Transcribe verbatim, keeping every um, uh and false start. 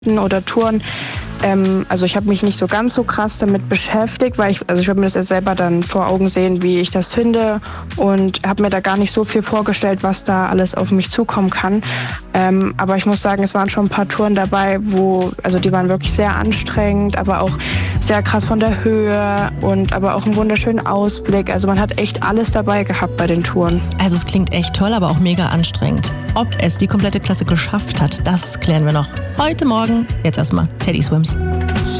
oder Touren. Ähm, also ich habe mich nicht so ganz so krass damit beschäftigt, weil ich, also ich würde mir das ja selber dann vor Augen sehen, wie ich das finde und habe mir da gar nicht so viel vorgestellt, was da alles auf mich zukommen kann. Ähm, aber ich muss sagen, es waren schon ein paar Touren dabei, wo, also die waren wirklich sehr anstrengend, aber auch sehr krass von der Höhe und aber auch einen wunderschönen Ausblick. Also man hat echt alles dabei gehabt bei den Touren. Also es klingt echt toll, aber auch mega anstrengend. Ob es die komplette Klasse geschafft hat, das klären wir noch heute Morgen. Jetzt erstmal Teddy Swims.